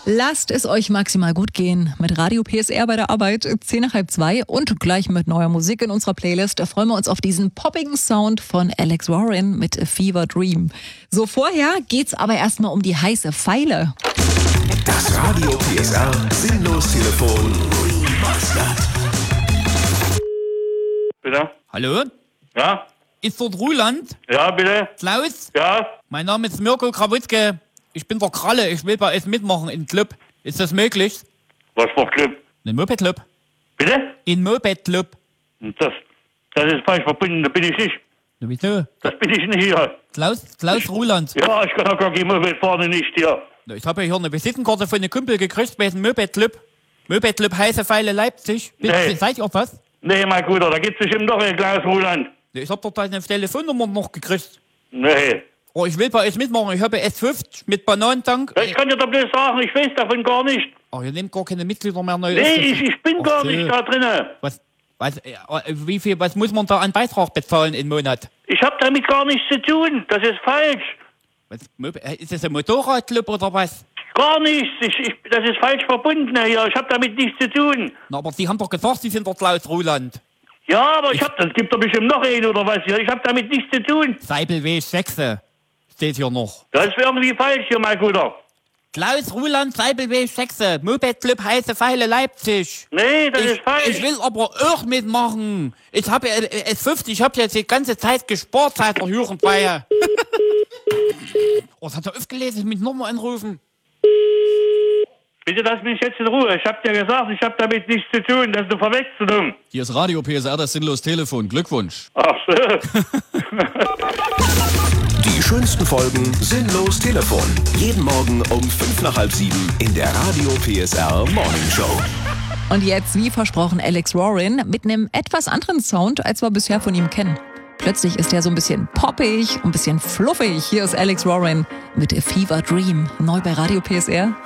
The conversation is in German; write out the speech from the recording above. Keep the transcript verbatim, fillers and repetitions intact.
Lasst es euch maximal gut gehen mit Radio P S R bei der Arbeit, zehn nach halb zwei und gleich mit neuer Musik in unserer Playlist. Da freuen wir uns auf diesen poppigen Sound von Alex Warren mit A Fever Dream. So, vorher geht's aber erstmal um die heiße Feile. Das Radio P S R Sinnlos-Telefon Remastered. Bitte? Hallo? Ja? Ist dort Ruland? Ja, bitte? Klaus? Ja? Mein Name ist Mirko Krawutzke. Ich bin der Kralle. Ich will bei euch mitmachen im Club. Ist das möglich? Was für Club? Ein Moped-Club. Bitte? Ein Moped-Club. Das, das ist falsch verbunden, da bin ich nicht. Na, wieso? Das bin ich nicht hier. Klaus, Klaus Ruland. Ja, ich kann auch gar kein Moped fahren, nicht hier. Na, Ich habe ja hier eine Visitenkarte von einem Kumpel gekriegt bei diesem Moped-Club. Moped-Club heiße Feile Leipzig. Bitte, Nee. Seid ihr was? Nee, mein Guter, da gibt's bestimmt doch ein Klaus Ruland. Na, Ich hab dort eine Telefonnummer noch gekriegt. Nee. Oh, ich will bei euch mitmachen. Ich habe S fünfzig mit Bananentank. Ja, ich kann dir doch bloß sagen, ich weiß davon gar nicht. Oh, ihr nehmt gar keine Mitglieder mehr neu. Nee, ich, ich bin Ach gar so. nicht da drinne. Was, was, äh, wie viel, was muss man da an Beitrag bezahlen im Monat? Ich hab damit gar nichts zu tun. Das ist falsch. Was, Mop- äh, ist das ein Motorradclub oder was? Gar nichts. Ich, ich, das ist falsch verbunden hier. Ich hab damit nichts zu tun. Na, aber Sie haben doch gesagt, Sie sind der Klaus Ruland. Ja, aber ich hab, das gibt doch bestimmt noch einen oder was hier. Ich hab damit nichts zu tun. Seibelweg sechs steht hier noch. Das ist irgendwie falsch hier, mein Guter. Klaus Ruland, Seibelweg sechs, Moped-Club heiße Feile Leipzig. Nee, das Ich, ist falsch. ich will aber auch mitmachen. Ich habe äh, S fünfzig, ich habe jetzt die ganze Zeit gespart seit der Jugendweihe. Oh, das hat er aufgelesen, ich muss nochmal anrufen. Bitte lass mich jetzt in Ruhe. Ich hab dir gesagt, ich hab damit nichts zu tun. Das ist eine Verwechslung. Hier ist Radio P S R, das Sinnlos-Telefon. Glückwunsch. Ach so. Die schönsten Folgen Sinnlos Telefon. Jeden Morgen um fünf nach halb sieben in der Radio P S R Morning Show. Und jetzt, wie versprochen, Alex Warren mit einem etwas anderen Sound, als wir bisher von ihm kennen. Plötzlich ist er so ein bisschen poppig, ein bisschen fluffig. Hier ist Alex Warren mit A Fever Dream. Neu bei Radio P S R.